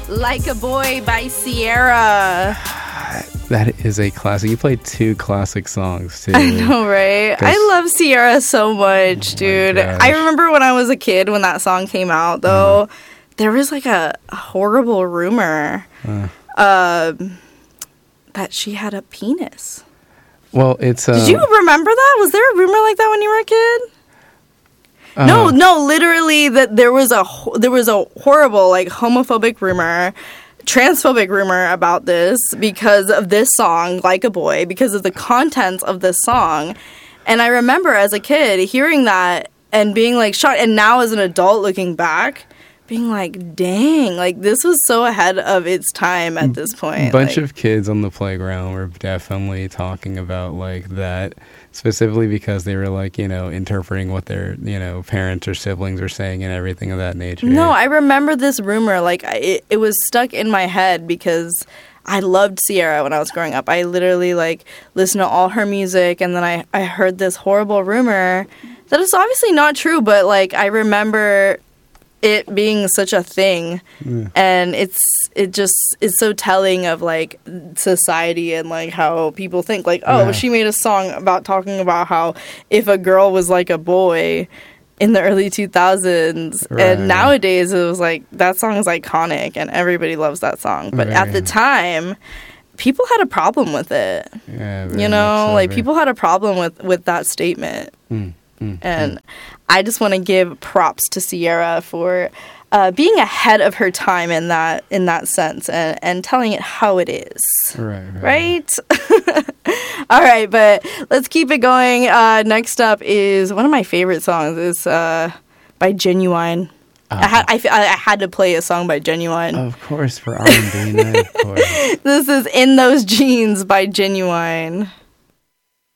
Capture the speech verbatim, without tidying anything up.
Like a Boy by Ciara. That is a classic. You played two classic songs, too. I know, right? I love Ciara so much, oh dude. I remember when I was a kid, when that song came out, though, uh. there was like a, a horrible rumor uh. Uh, that she had a penis. Well, it's... Uh, Did you remember that? Was there a rumor like that when you were a kid? Uh, no, no, literally that there was a there was a horrible like homophobic rumor, transphobic rumor about this because of this song, Like a Boy, because of the contents of this song. And I remember as a kid hearing that and being like shocked, and now as an adult looking back, being like, dang, like this was so ahead of its time at this point. A bunch like, of kids on the playground were definitely talking about like that, specifically because they were like, you know, interpreting what their, you know, parents or siblings were saying and everything of that nature. No, I remember this rumor. Like it, it was stuck in my head because I loved Ciara when I was growing up. I literally like listened to all her music, and then I, I heard this horrible rumor that is obviously not true, but like I remember it being such a thing, yeah. and it's it just is so telling of like society and like how people think like, oh, yeah. she made a song about talking about how if a girl was like a boy in the early two thousands, right. and nowadays it was like that song is iconic and everybody loves that song, but right. at the time people had a problem with it. Yeah, you know, so like very... people had a problem with with that statement. Mm. Mm, and mm. I just want to give props to Ciara for uh, being ahead of her time in that in that sense and, and telling it how it is. Right. Right? right? All right, but let's keep it going. Uh, next up is one of my favorite songs. It's uh, by Genuine. Uh-huh. I, had, I, I had to play a song by Genuine. Of course, for R and B night, of course. This is In Those Jeans by Genuine.